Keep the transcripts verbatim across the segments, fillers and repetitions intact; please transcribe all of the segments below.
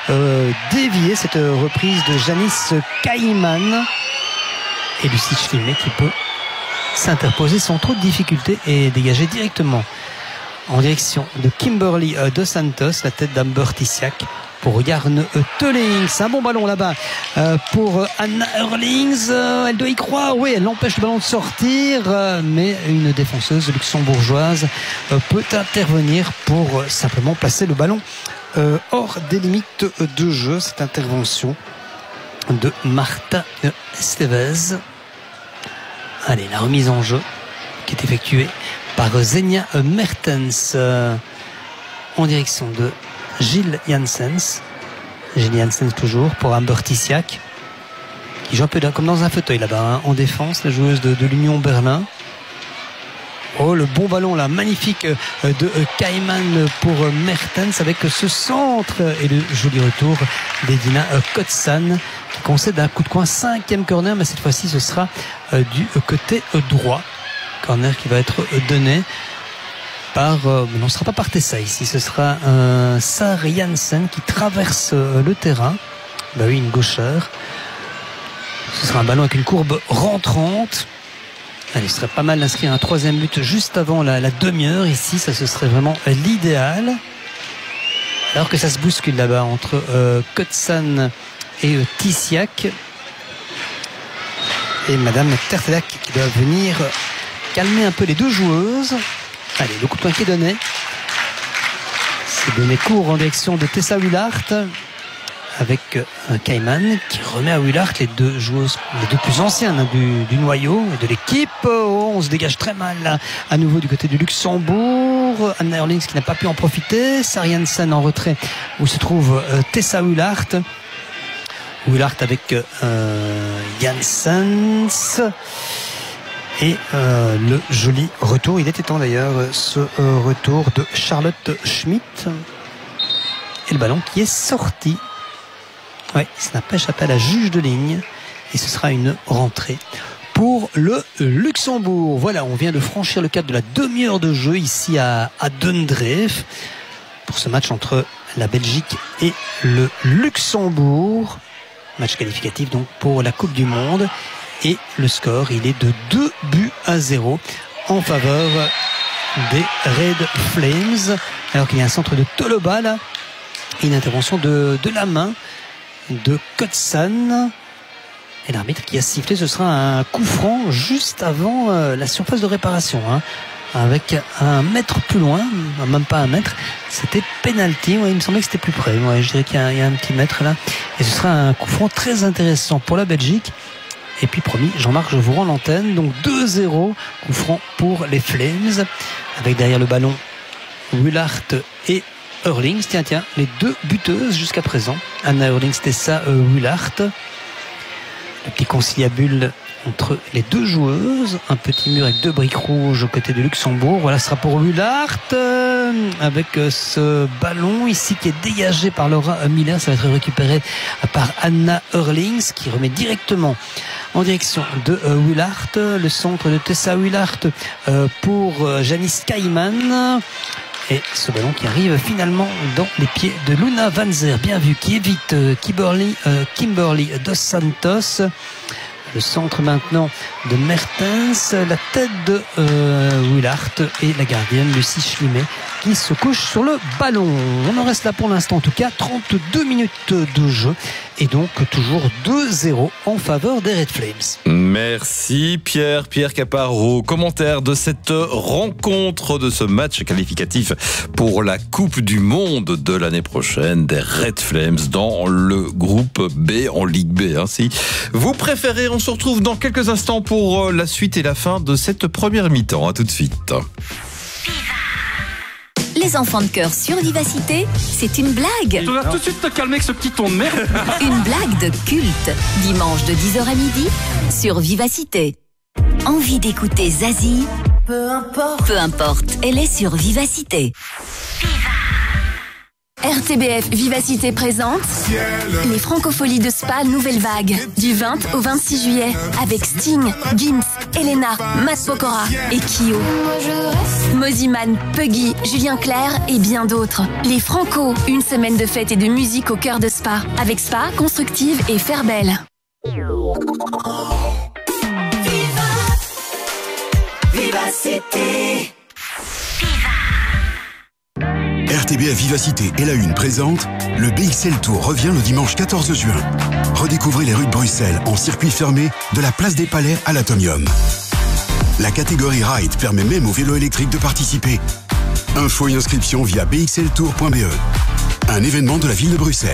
euh, dévié cette reprise de Janice Kaiman et Lucie Schlimet qui peut s'interposer sans trop de difficultés et dégager directement en direction de Kimberly euh, Dos Santos, la tête d'Amber Tissiak pour Jarne Teulings. C'est un bon ballon là-bas euh, pour Anna Eurlings. Euh, elle doit y croire. Oui, elle empêche le ballon de sortir, euh, mais une défenseuse luxembourgeoise euh, peut intervenir pour euh, simplement placer le ballon euh, hors des limites de jeu. Cette intervention de Marta Estevez. Allez, la remise en jeu qui est effectuée par Zenia Mertens euh, en direction de Gilles Janssens. Gilles Janssens toujours pour Amber Tissiak qui joue un peu comme dans un fauteuil là-bas hein, en défense, la joueuse de, de l'Union Berlin. Oh, le bon ballon là, magnifique de Kaiman pour Mertens avec ce centre et le joli retour d'Edina Kotsan qui concède un coup de coin, cinquième corner, mais cette fois-ci ce sera du côté droit. Corner qui va être donné par, euh, non, ce ne sera pas par Tessa ici, ce sera un euh, Sar Jansen qui traverse euh, le terrain. Bah oui, une gaucheur. Ce sera un ballon avec une courbe rentrante. Allez, ce serait pas mal d'inscrire un troisième but juste avant la, la demi-heure. Ici, ça ce serait vraiment l'idéal. Alors que ça se bouscule là-bas entre euh, Kotsan et euh, Tissiak. Et Madame Tertelak qui doit venir calmer un peu les deux joueuses. Allez, le coup de poing qui est donné. C'est donné court en direction de Tessa Willart avec un Kaiman qui remet à Willart les deux joueuses, les deux plus anciennes du, du noyau et de l'équipe. Oh, on se dégage très mal là, à nouveau du côté du Luxembourg. Anna Eurlings qui n'a pas pu en profiter. Sar Jansen en retrait où se trouve euh, Tessa Willart. Willart avec euh, Janssens. Et euh, le joli retour, il était temps d'ailleurs, ce euh, retour de Charlotte Schmidt. Et le ballon qui est sorti. Oui, ça n'a pas échappé à la juge de ligne. Et ce sera une rentrée pour le Luxembourg. Voilà, on vient de franchir le cap de la demi-heure de jeu ici à, à Dundreef. Pour ce match entre la Belgique et le Luxembourg. Match qualificatif donc pour la Coupe du Monde. Et le score, il est de deux buts à zéro en faveur des Red Flames. Alors qu'il y a un centre de Toloba là. Une intervention de, de la main de Kotsan. Et l'arbitre qui a sifflé, ce sera un coup franc juste avant euh, la surface de réparation. Hein, avec un mètre plus loin, même pas un mètre. C'était penalty. Ouais, il me semblait que c'était plus près. Ouais, je dirais qu'il y a, il y a un petit mètre là. Et ce sera un coup franc très intéressant pour la Belgique. Et puis promis, Jean-Marc, je vous rends l'antenne. Donc deux zéro, coup franc pour les Flames. Avec derrière le ballon Willart et Eurlings. Tiens, tiens, les deux buteuses jusqu'à présent. Anna Eurlings, Tessa euh, Willart. Le petit conciliabule entre les deux joueuses. Un petit mur avec deux briques rouges au côté de Luxembourg. Voilà, ce sera pour Willart. Euh, avec euh, ce ballon ici qui est dégagé par Laura Miller. Ça va être récupéré par Anna Eurlings qui remet directement en direction de euh, Willart. Le centre de Tessa Willart euh, pour euh, Janice Kaiman. Et ce ballon qui arrive finalement dans les pieds de Luna Van Zer. Bien vu, qui évite euh, Kimberly, euh, Kimberly Dos Santos. Le centre maintenant de Mertens, la tête de euh, Willart et la gardienne Lucie Schlimet qui se couche sur le ballon. On en reste là pour l'instant en tout cas, trente-deux minutes de jeu et donc toujours deux zéro en faveur des Red Flames. Merci Pierre, Pierre Caparo. Commentaire de cette rencontre, de ce match qualificatif pour la Coupe du Monde de l'année prochaine des Red Flames dans le groupe B, en Ligue B. Hein, si vous préférez, on se retrouve dans quelques instants pour la suite et la fin de cette première mi-temps. À tout de suite. Les enfants de cœur sur Vivacité, c'est une blague. Tu vas tout de suite te calmer avec ce petit ton de merde. Une blague de culte, dimanche de dix heures à midi sur Vivacité. Envie d'écouter Zazie? Peu importe. Peu importe, elle est sur Vivacité. R T B F Vivacité présente les Francopholies de Spa Nouvelle Vague du vingt au vingt-six juillet avec Sting, Gims, Elena, Matt Pokora et Kyo. Moziman, Puggy, Julien Clerc et bien d'autres. Les Franco, une semaine de fête et de musique au cœur de Spa. Avec Spa, Constructive et Fairbelle. Vivacité. R T B F Vivacité et la Une présente le B X L Tour revient le dimanche quatorze juin. Redécouvrez les rues de Bruxelles en circuit fermé de la place des Palais à l'Atomium. La catégorie Ride permet même aux vélos électriques de participer. Info et inscription via b x l tour point b e. Un événement de la ville de Bruxelles.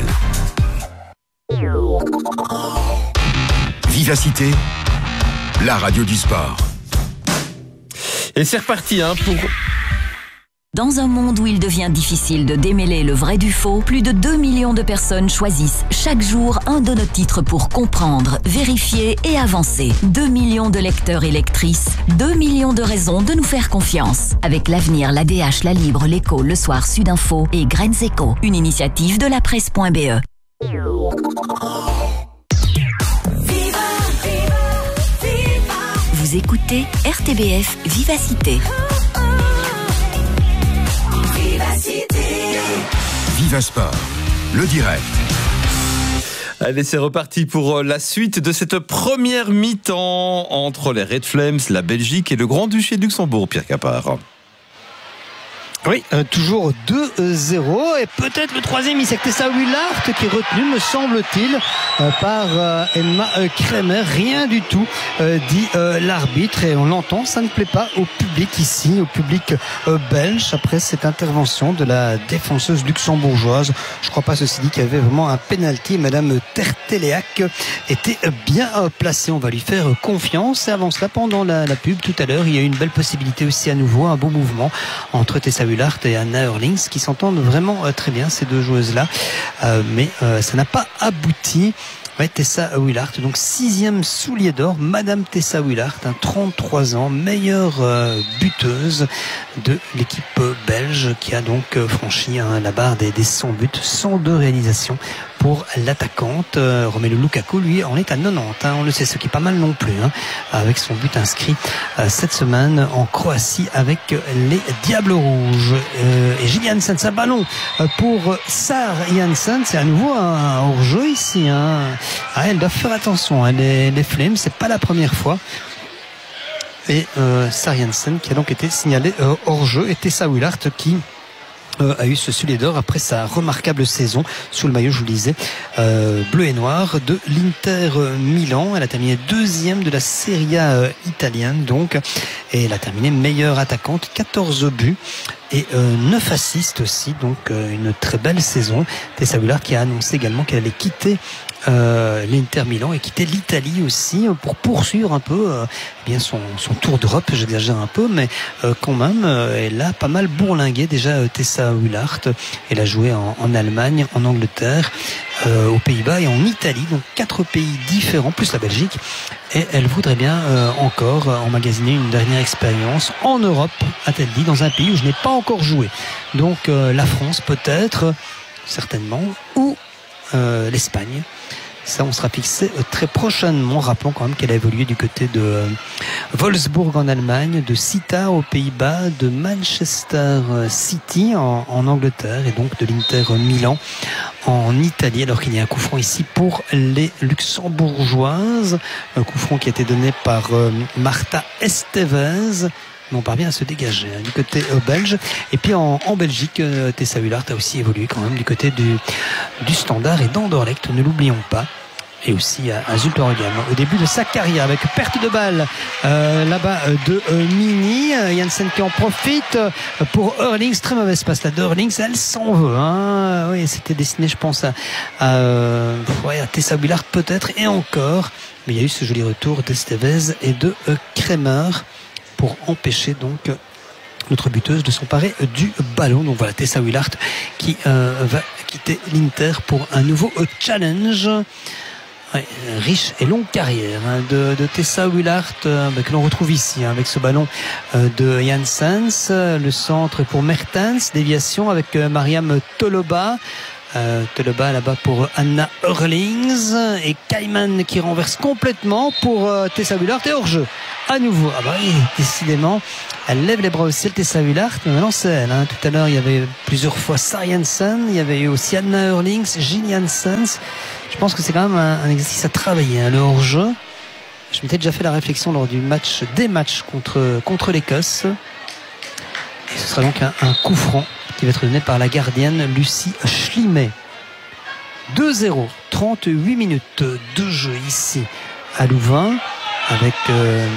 Vivacité, la radio du sport. Et c'est reparti hein, pour... Dans un monde où il devient difficile de démêler le vrai du faux, plus de deux millions de personnes choisissent chaque jour un de nos titres pour comprendre, vérifier et avancer. deux millions de lecteurs et lectrices, deux millions de raisons de nous faire confiance. Avec l'Avenir, l'A D H, La Libre, L'Écho, Le Soir, Sudinfo et Graines Éco, une initiative de la presse point b e. Vous écoutez R T B F Vivacité. Viva Sport, le direct. Allez, c'est reparti pour la suite de cette première mi-temps entre les Red Flames, la Belgique et le Grand-Duché de Luxembourg, Pierre Capard. Oui, euh, toujours deux zéro et peut-être le troisième Isaac Tessa Willard qui est retenu, me semble-t-il, euh, par euh, Emma euh, Kremer. Rien du tout, euh, dit euh, l'arbitre, et on l'entend, ça ne plaît pas au public ici, au public euh, belge, après cette intervention de la défenseuse luxembourgeoise. Je ne crois pas, ceci dit, qu'il y avait vraiment un pénalty. Madame Terteléac était bien euh, placée, on va lui faire confiance. Et avant cela, pendant la, la pub tout à l'heure, il y a eu une belle possibilité aussi à nouveau, un beau mouvement entre Tessa Willard et Anna Hurlings qui s'entendent vraiment euh, très bien, ces deux joueuses-là, euh, mais euh, ça n'a pas abouti. Ouais, Tessa Willard, donc sixième soulier d'or, Madame Tessa Willard, hein, trente-trois ans, meilleure euh, buteuse de l'équipe belge qui a donc euh, franchi hein, la barre des, des cent buts, cent deux réalisations pour l'attaquante. Euh, Romelu Lukaku, lui, en est à quatre-vingt-dix, hein, on le sait, ce qui est pas mal non plus, hein, avec son but inscrit euh, cette semaine en Croatie avec les Diables Rouges. Euh, et Gilles Janssen, un ballon euh, pour Sarah Janssen, c'est à nouveau un, un hors-jeu ici, hein. Ah, elles doivent faire attention, hein, les, les Flames, c'est pas la première fois. Et euh, Sarah Janssen qui a donc été signalé euh, hors-jeu, et Tessa Willard qui Euh, a eu ce soulier d'or après sa remarquable saison sous le maillot, je vous le disais, euh, bleu et noir de l'Inter Milan. Elle a terminé deuxième de la Serie A euh, italienne donc, et elle a terminé meilleure attaquante, quatorze buts et euh, neuf assists aussi, donc euh, une très belle saison. Tessa Willard qui a annoncé également qu'elle allait quitter Euh, l'Inter Milan et quitter l'Italie aussi pour poursuivre un peu euh, bien son, son tour d'Europe, j'exagère un peu, mais euh, quand même euh, elle a pas mal bourlingué déjà euh, Tessa Willard. Elle a joué en, en Allemagne, en Angleterre, euh, aux Pays-Bas et en Italie, donc quatre pays différents plus la Belgique, et elle voudrait bien euh, encore euh, emmagasiner une dernière expérience en Europe, a-t-elle dit, dans un pays où je n'ai pas encore joué, donc euh, la France peut-être, certainement, ou euh, l'Espagne. Ça, on sera fixé très prochainement. Rappelons quand même qu'elle a évolué du côté de Wolfsburg en Allemagne, de Sittard aux Pays-Bas, de Manchester City en, en Angleterre et donc de l'Inter Milan en Italie. Alors qu'il y a un coup franc ici pour les Luxembourgeoises. Un coup franc qui a été donné par euh, Marta Estevez. Mais on parvient à se dégager hein, du côté euh, belge. Et puis en, en Belgique, euh, Tessa Willard a aussi évolué quand même du côté du, du Standard et d'Anderlecht, ne l'oublions pas. Et aussi à, à Zultorgam au début de sa carrière, avec perte de balle euh, là-bas de euh, Mini. Janssen qui en profite euh, pour Hurlings, très mauvaise passe là de Hurlings, elle s'en veut hein. Oui, c'était destiné je pense à, à, ouais, à Tessa Willard peut-être, et encore, mais il y a eu ce joli retour d'Estevez et de euh, Kremer pour empêcher donc notre buteuse de s'emparer du ballon. Donc voilà, Tessa Willard qui euh, va quitter l'Inter pour un nouveau challenge. Ouais, riche et longue carrière hein, de, de Tessa Willard euh, bah, que l'on retrouve ici hein, avec ce ballon euh, de Janssens. Le centre pour Mertens, déviation avec euh, Mariam Toloba. Euh, Teleba là-bas pour Anna Hurlings et Kaiman qui renverse complètement pour euh, Tessa Willard et hors-jeu à nouveau. Ah bah oui, décidément elle lève les bras au ciel, Tessa Willard, mais maintenant c'est elle, hein. Tout à l'heure il y avait plusieurs fois Sarah Janssen, il y avait eu aussi Anna Hurlings, Jill Janssens. Je pense que c'est quand même un, un exercice à travailler, hein, le hors-jeu. Je m'étais déjà fait la réflexion lors du match des matchs contre, contre l'Écosse, et ce sera donc un, un coup franc qui va être donné par la gardienne Lucie Schlimet. deux zéro, trente-huit minutes de jeu ici à Louvain avec euh,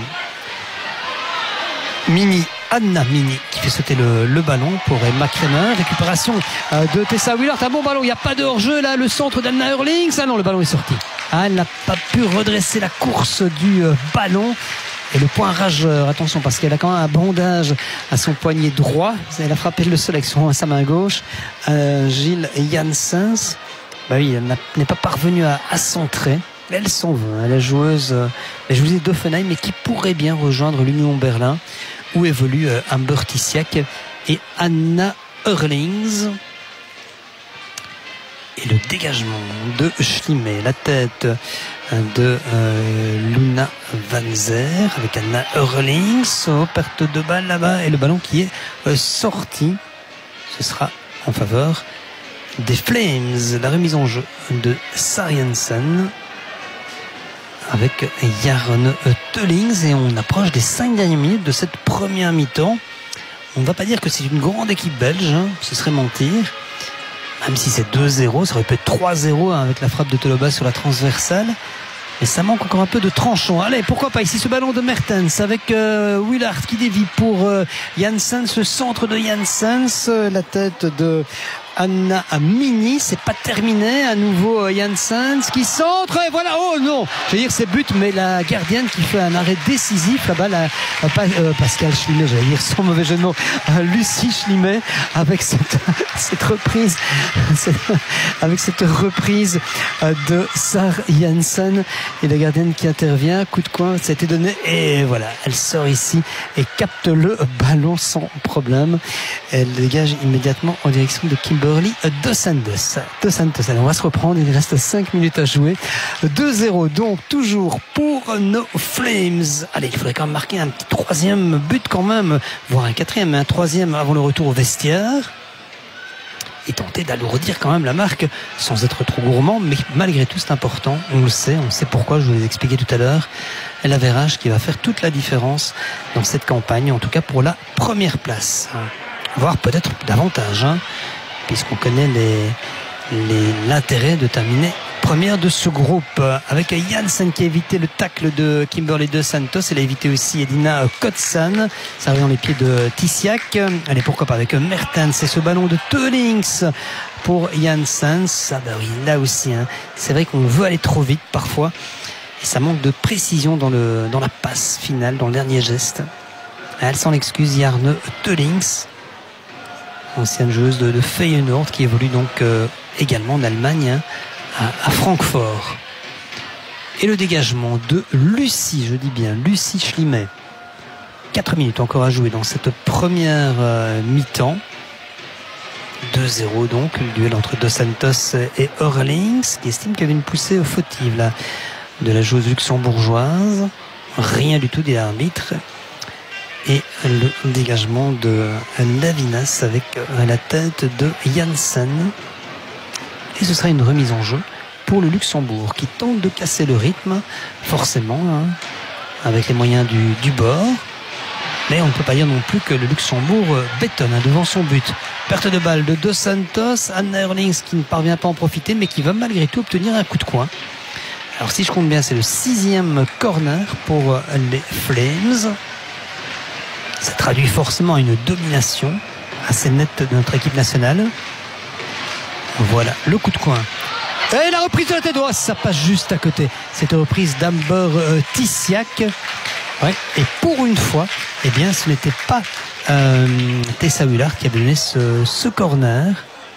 Mini, Anna Mini qui fait sauter le, le ballon pour Emma Kremer. Récupération euh, de Tessa Willard. Un bon ballon, il n'y a pas de hors-jeu là, le centre d'Anna Hurlings. Ah non, le ballon est sorti. Ah, elle n'a pas pu redresser la course du euh, ballon. Et le point rageur, attention, parce qu'elle a quand même un bandage à son poignet droit. Elle a frappé le sol avec son, sa main gauche. Euh, Jill Janssens, bah oui, elle n'est pas parvenue à, à centrer. Elle s'en veut, hein, la joueuse, euh, je vous ai d'Offenheim, mais qui pourrait bien rejoindre l'Union Berlin, où évoluent euh, Amber Tissiak et Anna Hurlings. Et le dégagement de Schlimet, la tête de euh, Luna Vanzer avec Anna Hurlings. Oh, perte de balle là-bas et le ballon qui est euh, sorti. Ce sera en faveur des Flames. La remise en jeu de Sarah Janssen avec Jarn Teulings, et on approche des cinq dernières minutes de cette première mi-temps. On ne va pas dire que c'est une grande équipe belge, hein, ce serait mentir. Même si c'est deux zéro, ça aurait pu être trois zéro hein, avec la frappe de Teleba sur la transversale. Mais ça manque encore un peu de tranchant. Allez, pourquoi pas ici ce ballon de Mertens avec euh, Willard qui dévie pour euh, Janssens, ce centre de Janssens, euh, la tête de Anna Mini, c'est pas terminé, à nouveau euh, Janssens qui centre, et voilà, oh non, je veux dire c'est but, mais la gardienne qui fait un arrêt décisif là-bas, la, euh, euh, Pascal Schlimet, j'allais dire sans mauvais jeu de mots, euh, Lucie Schlimet avec cette, cette reprise, cette, avec cette reprise euh, de Sarah Janssen. Et la gardienne qui intervient, coup de coin, ça a été donné et voilà, elle sort ici et capte le ballon sans problème. Elle dégage immédiatement en direction de Kimberly Dos Santos. Dos Santos. Allez, on va se reprendre, il reste cinq minutes à jouer. deux zéro donc toujours pour nos Flames. Allez, il faudrait quand même marquer un petit troisième but quand même, voire un quatrième, mais un troisième avant le retour au vestiaire. Et tenter d'alourdir quand même la marque sans être trop gourmand, mais malgré tout c'est important, on le sait, on sait pourquoi, je vous l'ai expliqué tout à l'heure. L'avérage qui va faire toute la différence dans cette campagne, en tout cas pour la première place, voire peut-être davantage, hein, puisqu'on connaît les, les, l'intérêt de terminer première de ce groupe, avec Janssen qui a évité le tacle de Kimberly Dos Santos. Elle a évité aussi Edina Kotsan, ça arrive dans les pieds de Tissiak. Allez, pourquoi pas avec Mertens, c'est ce ballon de Teulings pour Janssens. Ah bah oui, là aussi, hein, c'est vrai qu'on veut aller trop vite parfois, et ça manque de précision dans, le, dans la passe finale, dans le dernier geste. Elle s'en excuse, Jarn Teulings, ancienne joueuse de, de Feyenoord, qui évolue donc euh, également en Allemagne, hein, à Francfort. Et le dégagement de Lucie, je dis bien Lucie Schlimet. quatre minutes encore à jouer dans cette première euh, mi-temps. deux zéro donc, le duel entre Dos Santos et Hurlings, qui estime qu'il y avait une poussée fautive là, de la joueuse luxembourgeoise. Rien du tout, dit l'arbitre. Et le dégagement de Navinas avec la tête de Janssen. Et ce sera une remise en jeu pour le Luxembourg qui tente de casser le rythme, forcément, hein, avec les moyens du, du bord. Mais on ne peut pas dire non plus que le Luxembourg bétonne hein, devant son but. Perte de balle de Dos Santos, Anna Hurlings qui ne parvient pas à en profiter, mais qui va malgré tout obtenir un coup de coin. Alors si je compte bien, c'est le sixième corner pour les Flames. Ça traduit forcément une domination assez nette de notre équipe nationale. Voilà, le coup de coin. Et la reprise de la tête droite, ça passe juste à côté. Cette reprise d'Amber euh, Tissiak. Ouais, et pour une fois, eh bien, ce n'était pas euh, Tessa Willard qui avait donné ce, ce corner.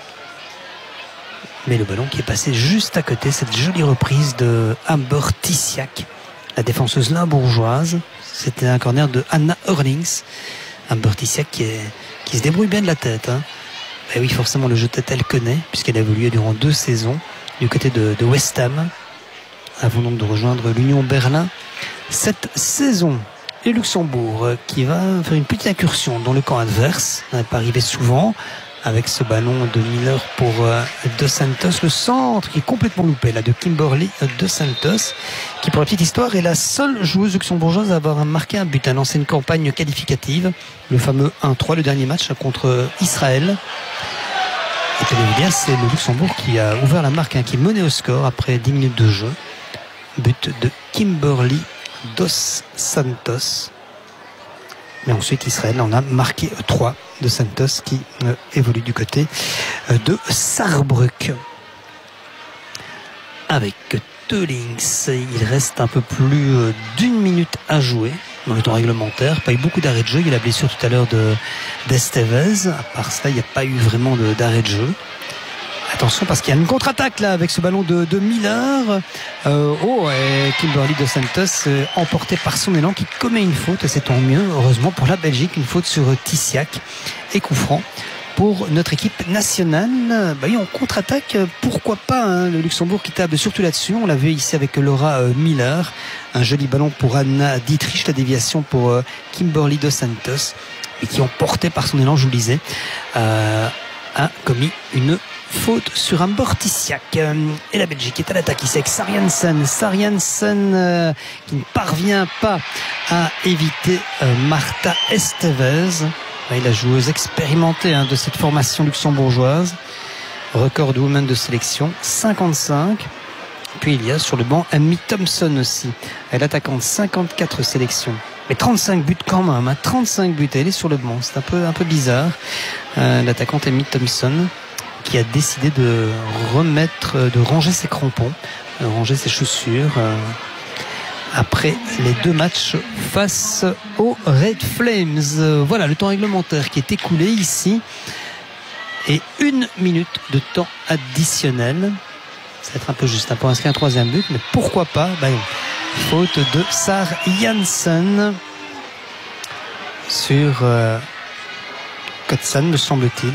Mais le ballon qui est passé juste à côté, cette jolie reprise de Amber Tissiak, la défenseuse limbourgeoise. C'était un corner de Anna Hurlings. Amber Tissiak qui, est, qui se débrouille bien de la tête, hein. Et oui, forcément, le jeu de tête, elle connaît, puisqu'elle a évolué durant deux saisons du côté de, de West Ham, avant donc de rejoindre l'Union Berlin cette saison. Et Luxembourg qui va faire une petite incursion dans le camp adverse. Ça n'est pas arrivé souvent avec ce ballon de Miller pour euh, Dos Santos. Le centre qui est complètement loupé là de Kimberly Dos Santos, qui pour la petite histoire est la seule joueuse luxembourgeoise à avoir marqué un but, à lancer une campagne qualificative. Le fameux un trois, le dernier match contre Israël. Et tenez-vous bien, c'est le Luxembourg qui a ouvert la marque, hein, qui menait au score après dix minutes de jeu. But de Kimberly Dos Santos. Mais ensuite Israël en a marqué trois. De Santos qui euh, évolue du côté euh, de Saarbrück. Avec Teulings, il reste un peu plus euh, d'une minute à jouer dans le temps réglementaire. Pas eu beaucoup d'arrêt de jeu. Il y a la blessure tout à l'heure de d'Estevez. À part ça, il n'y a pas eu vraiment de, d'arrêt de jeu. Attention parce qu'il y a une contre-attaque là avec ce ballon de, de Miller. Euh, oh, et Kimberly Dos Santos euh, emporté par son élan qui commet une faute, et c'est tant mieux, heureusement pour la Belgique, une faute sur Tissiak et coup franc pour notre équipe nationale. Bah oui, on contre-attaque, pourquoi pas, hein, le Luxembourg qui table surtout là-dessus. On l'a vu ici avec Laura euh, Miller, un joli ballon pour Anna Dietrich, la déviation pour euh, Kimberly Dos Santos, et qui emporté par son élan, je vous le disais, euh, a commis une faute sur un Bortissiak. Et la Belgique est à l'attaque ici avec Sariansen. Sariansen euh, qui ne parvient pas à éviter euh, Marta Estevez. Ouais, la joueuse expérimentée, hein, de cette formation luxembourgeoise. Record de women de sélection, cinquante-cinq. Puis il y a sur le banc Amy Thompson aussi. Elle attaquante, cinquante-quatre sélections. Mais trente-cinq buts quand même, hein, trente-cinq buts. Elle est sur le banc, c'est un peu, un peu bizarre. Euh, l'attaquante Amy Thompson, qui a décidé de remettre, de ranger ses crampons, de ranger ses chaussures euh, après les deux matchs face aux Red Flames. Euh, voilà le temps réglementaire qui est écoulé ici, et une minute de temps additionnel. Ça va être un peu juste, hein, pour inscrire un troisième but, mais pourquoi pas. Bah, faute de Sar Janssen sur euh, Kotsan, me semble-t-il.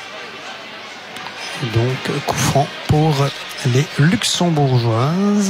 Donc coup franc pour les Luxembourgeoises,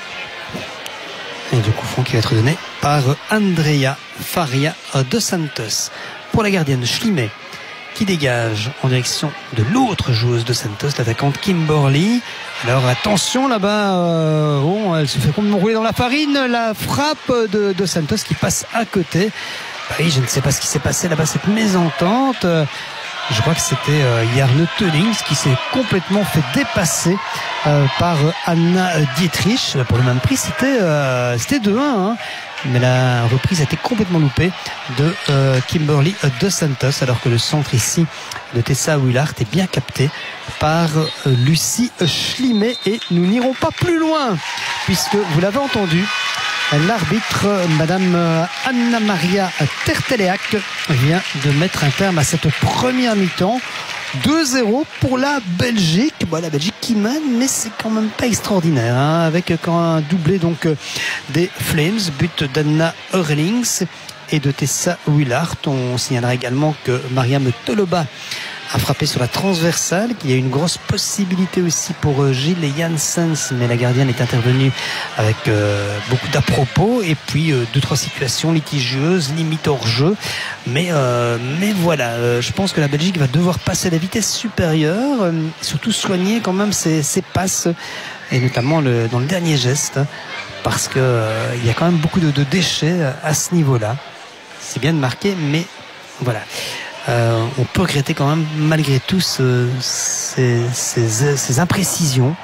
et le coup franc qui va être donné par Andrea Faria Dos Santos pour la gardienne Schlimet, qui dégage en direction de l'autre joueuse de Santos, l'attaquante Kimberly. Alors attention là-bas, euh, bon, elle se fait complètement rouler dans la farine, la frappe de, de Santos qui passe à côté. Bah oui, je ne sais pas ce qui s'est passé là-bas, cette mésentente. Je crois que c'était euh, Jarle Teulings qui s'est complètement fait dépasser euh, par Anna Dietrich. Pour le même prix, c'était euh, c'était deux un, hein. Mais la reprise a été complètement loupée de euh, Kimberly Dos Santos, alors que le centre ici de Tessa Willard est bien capté par euh, Lucie Schlimet. Et nous n'irons pas plus loin, puisque vous l'avez entendu, l'arbitre, Madame Anna Maria Terteleac, vient de mettre un terme à cette première mi-temps. deux zéro pour la Belgique. Bon, la Belgique qui mène, mais c'est quand même pas extraordinaire, hein, avec quand un doublé donc des Flames, but d'Anna Eurlings et de Tessa Willard. On signalera également que Mariam Toloba a frappé sur la transversale, qu'il y a une grosse possibilité aussi pour Gilles Janssens, mais la gardienne est intervenue avec euh, beaucoup d'à-propos, et puis euh, deux trois situations litigieuses, limite hors jeu, mais euh, mais voilà, euh, je pense que la Belgique va devoir passer à la vitesse supérieure, euh, surtout soigner quand même ses, ses passes, et notamment le, dans le dernier geste, parce que euh, il y a quand même beaucoup de, de déchets à ce niveau-là. C'est bien de marquer, mais voilà. Euh, on peut regretter quand même malgré tout ce, ces, ces, ces imprécisions,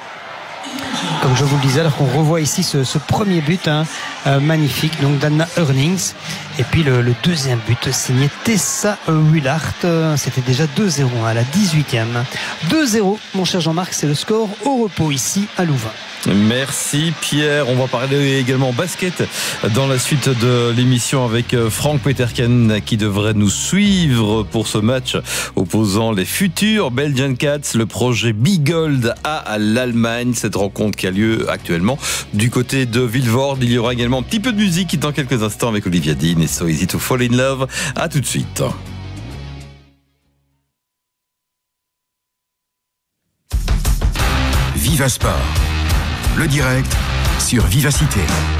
comme je vous le disais, alors qu'on revoit ici ce, ce premier but, hein, euh, magnifique, donc d'Anna Eurlings, et puis le, le deuxième but signé Tessa Willard. C'était déjà deux zéro, hein, à la dix-huitième. deux zéro, mon cher Jean-Marc, c'est le score au repos ici à Louvain. Merci Pierre. On va parler également basket dans la suite de l'émission avec Frank Peterken, qui devrait nous suivre pour ce match opposant les futurs Belgian Cats, le projet Bigold à l'Allemagne. Cette rencontre qui a lieu actuellement du côté de Vilvoorde. Il y aura également un petit peu de musique dans quelques instants avec Olivia Dean et So Easy to Fall in Love. À tout de suite. Viva Sport. Le direct sur Vivacité.